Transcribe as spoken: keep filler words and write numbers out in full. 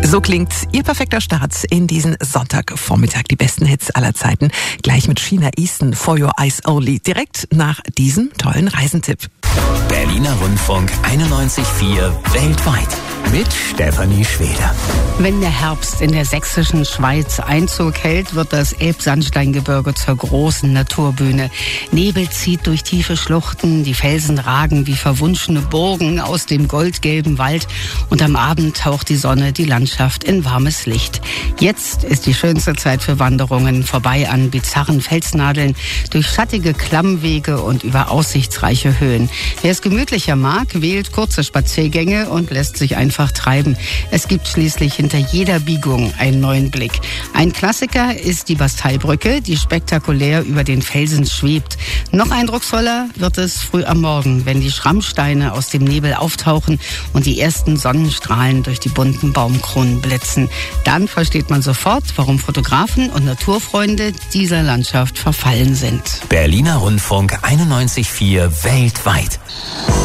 So klingt Ihr perfekter Start in diesen Sonntagvormittag. Die besten Hits aller Zeiten. Gleich mit Sheena Easton, For Your Eyes Only. Direkt nach diesem tollen Reisentipp. Berliner Rundfunk einundneunzig Komma vier weltweit mit Stefanie Schweder. Wenn der Herbst in der sächsischen Schweiz Einzug hält, wird das Elbsandsteingebirge zur großen Naturbühne. Nebel zieht durch tiefe Schluchten, die Felsen ragen wie verwunschene Burgen aus dem goldgelben Wald und am Abend taucht die Sonne die Landschaft in warmes Licht. Jetzt ist die schönste Zeit für Wanderungen, vorbei an bizarren Felsnadeln, durch schattige Klammwege und über aussichtsreiche Höhen. Wer es gemütlicher mag, wählt kurze Spaziergänge und lässt sich einfach treiben. Es gibt schließlich hinter jeder Biegung einen neuen Blick. Ein Klassiker ist die Basteibrücke, die spektakulär über den Felsen schwebt. Noch eindrucksvoller wird es früh am Morgen, wenn die Schrammsteine aus dem Nebel auftauchen und die ersten Sonnenstrahlen durch die bunten Baumkronen blitzen. Dann versteht man sofort, warum Fotografen und Naturfreunde dieser Landschaft verfallen sind. Berliner Rundfunk einundneunzig Komma vier weltweit.